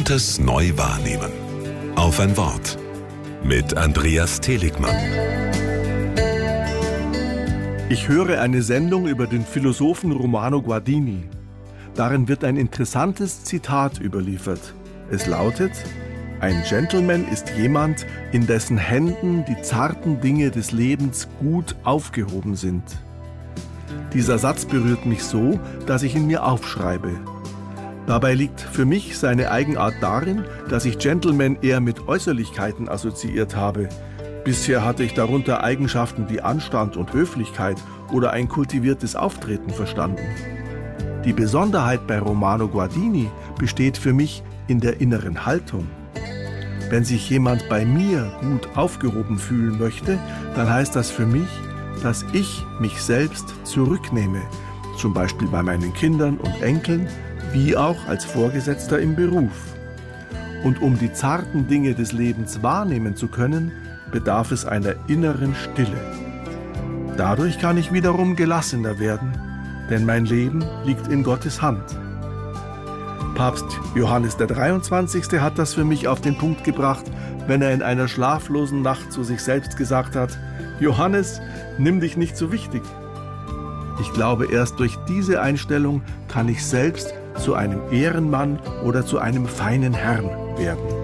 Gutes neu wahrnehmen. Auf ein Wort. Mit Andreas Seligmann. Ich höre eine Sendung über den Philosophen Romano Guardini. Darin wird ein interessantes Zitat überliefert. Es lautet: Ein Gentleman ist jemand, in dessen Händen die zarten Dinge des Lebens gut aufgehoben sind. Dieser Satz berührt mich so, dass ich ihn mir aufschreibe. Dabei liegt für mich seine Eigenart darin, dass ich Gentleman eher mit Äußerlichkeiten assoziiert habe. Bisher hatte ich darunter Eigenschaften wie Anstand und Höflichkeit oder ein kultiviertes Auftreten verstanden. Die Besonderheit bei Romano Guardini besteht für mich in der inneren Haltung. Wenn sich jemand bei mir gut aufgehoben fühlen möchte, dann heißt das für mich, dass ich mich selbst zurücknehme, zum Beispiel bei meinen Kindern und Enkeln, wie auch als Vorgesetzter im Beruf. Und um die zarten Dinge des Lebens wahrnehmen zu können, bedarf es einer inneren Stille. Dadurch kann ich wiederum gelassener werden, denn mein Leben liegt in Gottes Hand. Papst Johannes der 23. hat das für mich auf den Punkt gebracht, wenn er in einer schlaflosen Nacht zu sich selbst gesagt hat: Johannes, nimm dich nicht so wichtig. Ich glaube, erst durch diese Einstellung kann ich selbst zu einem Ehrenmann oder zu einem feinen Herrn werden.